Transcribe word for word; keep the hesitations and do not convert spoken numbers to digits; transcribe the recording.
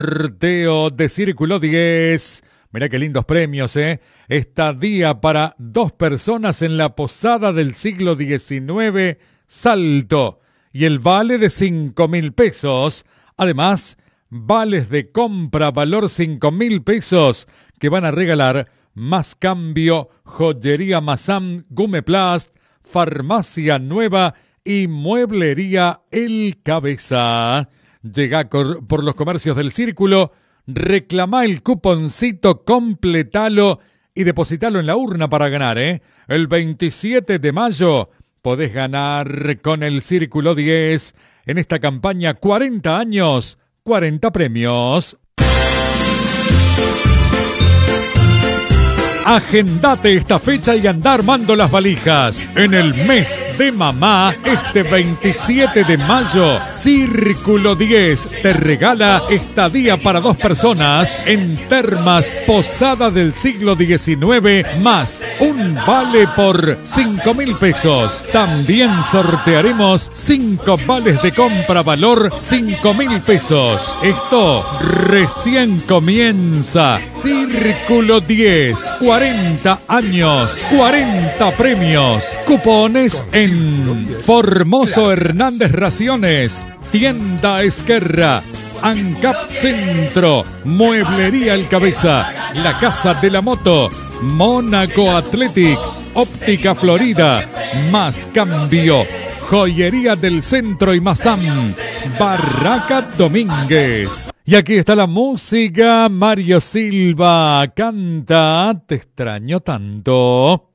Sorteo de Círculo diez. Mirá qué lindos premios, ¿eh? Estadía para dos personas en la posada del siglo diecinueve, Salto. Y el vale de cinco mil pesos. Además, vales de compra valor cinco mil pesos que van a regalar Más Cambio, Joyería Mazam, Gumeplast, Farmacia Nueva y Mueblería El Cabeza. Llega cor- por los comercios del Círculo, reclama el cuponcito, completalo y depositalo en la urna para ganar, ¿eh? El veintisiete de mayo podés ganar con el Círculo diez en esta campaña cuarenta años, cuarenta premios. Agendate esta fecha y anda armando las valijas. En el mes de mamá, este veintisiete de mayo, Círculo diez te regala estadía para dos personas en Termas Posada del siglo diecinueve, más un vale por cinco mil pesos. También sortearemos cinco vales de compra valor cinco mil pesos. Esto recién comienza. Círculo diez. cuarenta años, cuarenta premios. Cupones en Formoso Hernández Raciones, Tienda Esquerra, ANCAP Centro, Mueblería El Cabeza, La Casa de la Moto, Mónaco Athletic, Óptica Florida, Más Cambio, Joyería del Centro y Mazam, Barraca Domínguez. Y aquí está la música. Mario Silva canta Te extraño tanto.